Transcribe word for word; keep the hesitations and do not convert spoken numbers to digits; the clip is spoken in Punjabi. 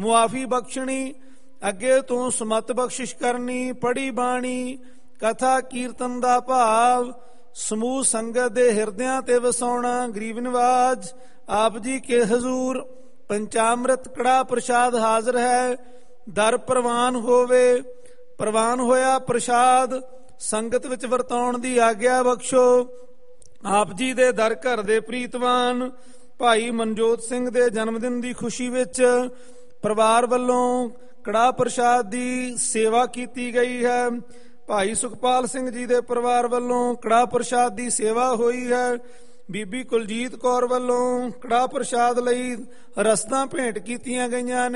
ਮੁਆਫੀ ਬਖਸ਼ਣੀ, ਅੱਗੇ ਤੋਂ ਸਮਤ ਬਖਸ਼ਿਸ਼ ਕਰਨੀ, ਪੜ੍ਹੀ ਬਾਣੀ, ਕਥਾ ਕੀਰਤਨ ਦਾ ਭਾਵ, ਸਮੂਹ ਸੰਗਤ ਦੇ ਹਿਰਦਿਆਂ ਤੇ ਵਸਾਉਣਾ। ਗਰੀਬ ਨਿਵਾਜ ਆਪ ਜੀ ਕੇ ਹਜ਼ੂਰ ਪੰਚਾਮ੍ਰਿਤ ਕੜਾ ਪ੍ਰਸ਼ਾਦ ਹਾਜ਼ਰ ਹੈ। ਦਰ ਪ੍ਰਵਾਨ ਹੋਵੇ, ਪ੍ਰਵਾਨ ਹੋਇਆ ਪ੍ਰਸ਼ਾਦ ਸੰਗਤ ਵਿੱਚ ਵਰਤਾਉਣ ਦੀ ਆਗਿਆ ਬਖਸ਼ੋ। ਆਪ ਜੀ ਦੇ ਦਰ ਘਰ ਦੇ ਪ੍ਰੀਤਵਾਨ ਭਾਈ ਮਨਜੋਤ ਸਿੰਘ ਦੇ ਜਨਮਦਿਨ ਦੀ ਖੁਸ਼ੀ ਵਿੱਚ ਪਰਿਵਾਰ ਵੱਲੋਂ ਕੜਾ ਪ੍ਰਸ਼ਾਦ ਦੀ ਸੇਵਾ ਕੀਤੀ ਗਈ ਹੈ। ਭਾਈ ਸੁਖਪਾਲ ਸਿੰਘ ਜੀ ਦੇ ਪਰਿਵਾਰ ਵੱਲੋਂ ਕੜਾ ਪ੍ਰਸ਼ਾਦ ਦੀ ਸੇਵਾ ਹੋਈ ਹੈ। ਬੀਬੀ ਕੁਲਜੀਤ ਕੌਰ ਵੱਲੋਂ ਕੜਾ ਪ੍ਰਸ਼ਾਦ ਲਈ ਰਸਦਾਂ ਭੇਂਟ ਕੀਤੀਆਂ ਗਈਆਂ ਨੇ।